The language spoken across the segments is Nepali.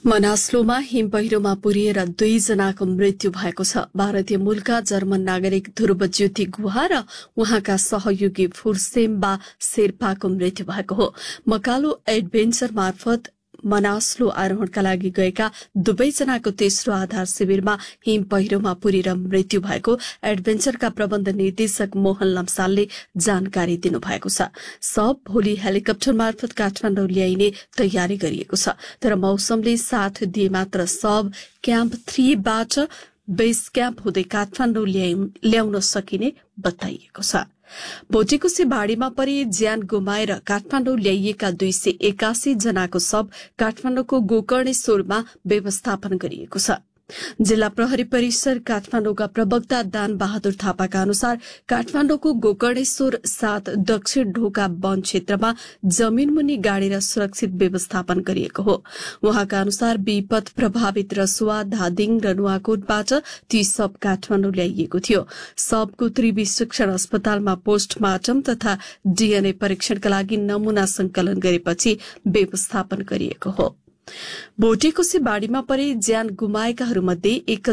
मनास्लोमा हिम पहिरोमा पुरिएर 2 जनाको मृत्यु भएको छ। भारतीय मूलका जर्मन नागरिक ध्रुव ज्योति गुहा र उहाँका सहयोगी फुर्सेम्बा शेर्पाको मृत्यु भएको हो। मकालो एडभेन्चर मार्फत मनास्लो आरोहणका लागि गएका 2 जनाको तेस्रो आधार शिविरमा हिम पहिरोमा पुरेर मृत्यु भएको एडभेन्चरका प्रबन्ध निर्देशक मोहन लम्सालले जानकारी दिनुभएको छ। सब भोलि हेलिकप्टर मार्फत काठमाडौँ ल्याइने तयारी गरिएको छ, तर मौसमले साथ दिए मात्र सब क्याम्प 3 बाट बेस क्याम्प हुँदै काठमाडौँ ल्याउन सकिने बताइएको छ। भोटेकुसी भाडीमा परि ज्यान गुमाएर काठमाडौँ ल्याइएका 281 जनाको शव काठमाडौँको गोकर्णेश्वरमा व्यवस्थापन गरिएको छ। जिल्ला प्रहरी परिसर काठमाडौँका प्रवक्ता दान बहादुर थापाका अनुसार काठमाडौँको गोकर्णेश्वर 7 दक्षिण ढोका वन क्षेत्रमा जमीन मुनि गाडेर सुरक्षित व्यवस्थापन गरिएको हो। उहाँका अनुसार विपद प्रभावित रसुवा, धादिङ र नुवाकोटबाट ती शव काठमाडौँ ल्याइएको थियो। शवको त्रिवी शिक्षण अस्पतालमा पोस्टमार्टम तथा डीएनए परीक्षणका लागि नमूना संकलन गरेपछि व्यवस्थापन गरिएको हो। भोटेकुसी बाढीमा परि ज्यान गुमाएकाहरूमध्ये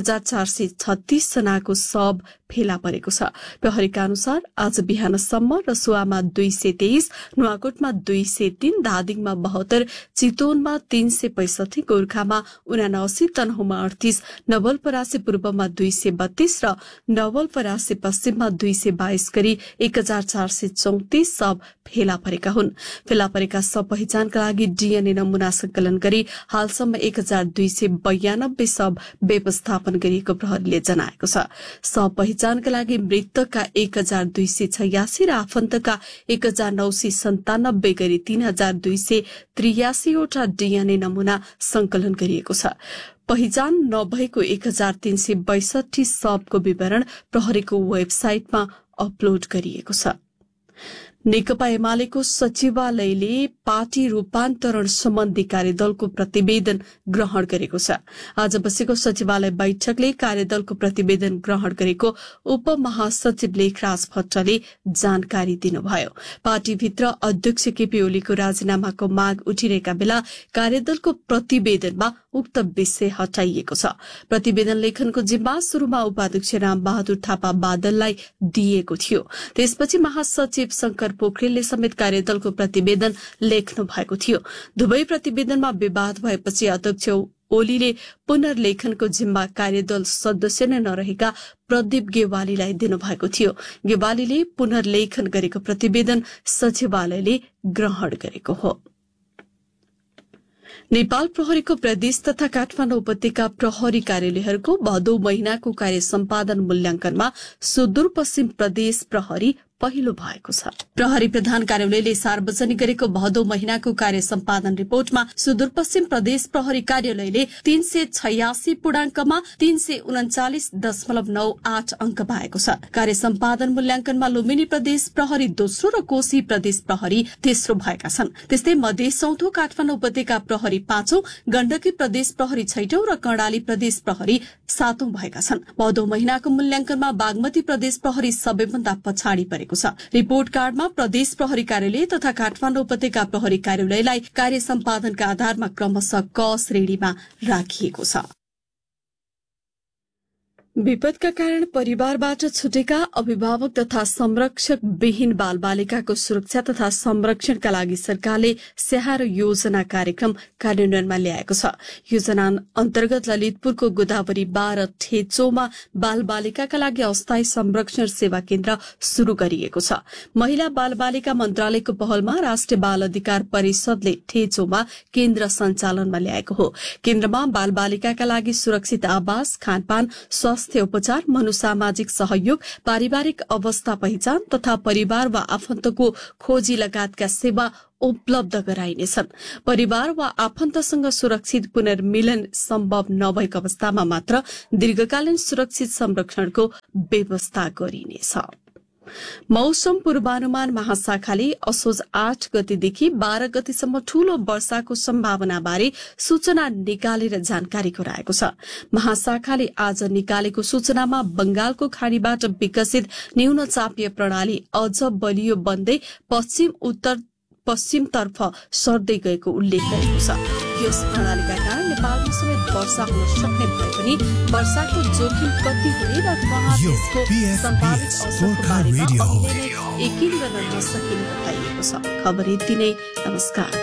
1436 जनाको शव फेला परेको छ। प्रहरीका अनुसार आज बिहानसम्म रसुवामा 223, नुवाकोटमा 203, धादिङमा 72, चितवनमा 365, गोर्खामा 79, तनहुमा 38, नवलपरासी पूर्वमा 232 र नवलपरासी पश्चिममा 222 गरी 1434 शव फेला परेका हुन्। फेला परेका शव पहिचानका लागि डीएनए नमूना संकलन गरी हालसम्म 1292 शव व्यवस्थापन गरिएको प्रहरीले जनाएको छ। शव पहिचानका लागि मृतकका 1286 र आफन्तका 1997 गरी 3283 वटा डीएनए नमूना संकलन गरिएको छ। पहिचान नभएको 1362 शवको विवरण प्रहरीको वेबसाइटमा अपलोड गरिएको छ। नेकपा एमालेको सचिवालयले पार्टी रूपान्तरण सम्बन्धी कार्यदलको प्रतिवेदन ग्रहण गरेको छ। आज बसेको सचिवालय बैठकले कार्यदलको प्रतिवेदन ग्रहण गरेको उपमहासचिव लेखराज भट्टले जानकारी दिनुभयो। पार्टीभित्र अध्यक्ष केपी ओलीको राजीनामाको माग उठिरहेका बेला कार्यदलको प्रतिवेदनमा उक्त विषय हटाइएको छ। प्रतिवेदन लेखनको जिम्मा शुरूमा उपाध्यक्ष रामबहादुर थापा बादललाई दिएको थियो। त्यसपछि महासचिव शंकर पोखरेलले समेत कार्यदलको प्रतिवेदन लेख्नु भएको थियो। दुवै प्रतिवेदनमा विवाद भएपछि अध्यक्ष ओलीले पुनर्लेखनको जिम्मा कार्यदल सदस्य नै नरहेका प्रदीप गेवालीलाई दिनुभएको थियो। गेवालीले पुनर्लेखन गरेको प्रतिवेदन सचिवालयले ग्रहण गरेको हो। नेपाल प्रहरीको प्रदेश तथा काठमाडौँ उपत्यका प्रहरी कार्यालयहरूको भदौ महिनाको कार्य सम्पादन मूल्याङ्कनमा सुदूरपश्चिम प्रदेश प्रहरी पहिलो भएको छ। प्रहरी प्रधान कार्यालयले सार्वजनिक गरेको भदौ महिनाको कार्य सम्पादन रिपोर्टमा सुदूरपश्चिम प्रदेश प्रहरी कार्यालयले 386 पूर्णाङ्कमा 339.98 अंक पाएको छ। कार्य सम्पादन मूल्याङ्कनमा लुम्बिनी प्रदेश प्रहरी दोस्रो र कोशी प्रदेश प्रहरी तेस्रो भएका छन्। त्यस्तै मधेस चौथो, काठमाडौँ उपत्यका प्रहरी पाँचौं, गण्डकी प्रदेश प्रहरी छैटौं र कर्णाली प्रदेश प्रहरी सातौं भएका छन्। भदौ महिनाको मूल्याङ्कनमा बागमती प्रदेश प्रहरी सबैभन्दा पछाडि परेको छ। रिपोर्ट कार्डमा प्रदेश प्रहरी कार्यालय तथा काठमाडौँ उपत्यका प्रहरी कार्यालयलाई कार्य सम्पादनका आधारमा क्रमशः क श्रेणीमा राखिएको छ। विपदका कारण परिवारबाट छुटेका अभिभावक तथा संरक्षक विहीन बालबालिकाको सुरक्षा तथा संरक्षणका लागि सरकारले स्याहार योजना कार्यक्रम कार्यान्वयनमा ल्याएको छ। योजना अन्तर्गत ललितपुरको गोदावरी 12 ठेचोमा बालबालिकाका लागि अस्थायी संरक्षण सेवा केन्द्र शुरू गरिएको छ। महिला बालबालिका मन्त्रालयको पहलमा राष्ट्रिय बाल अधिकार परिषदले ठेचोमा केन्द्र सञ्चालनमा ल्याएको हो। केन्द्रमा बालबालिकाका लागि सुरक्षित आवास, खानपान, स्वास्थ्य उपचार, मनोसामाजिक सहयोग, पारिवारिक अवस्था पहिचान तथा परिवार वा आफन्तको खोजी लगायतका सेवा उपलब्ध गराइनेछन्। परिवार वा आफन्तसँग सुरक्षित पुनर्मिलन सम्भव नभएको अवस्थामा मात्र दीर्घकालीन सुरक्षित संरक्षणको व्यवस्था गरिनेछ। मौसम पूर्वानुमान महाशाखाले असोज 8 गतेदेखि 12 गतेसम्म ठूलो वर्षाको सम्भावनाबारे सूचना निकालेर जानकारी गराएको छ। महाशाखाले आज निकालेको सूचनामा बंगालको खाड़ीबाट विकसित न्यून चापीय प्रणाली अझ बलियो बन्दै पश्चिम उत्तर पश्चिमतर्फ सर्दै गएको उल्लेख गरेको छ। यस प्रणालीका कारण नेपालमा समेत वर्षा हुन सक्ने भए पनि वर्षाको जोखिम कति हुने र महादेशको सम्भावित असरको बारेमा अहिले नै यकिन गर्न नसकिने बताइएको छ। खबर यति नै। नमस्कार।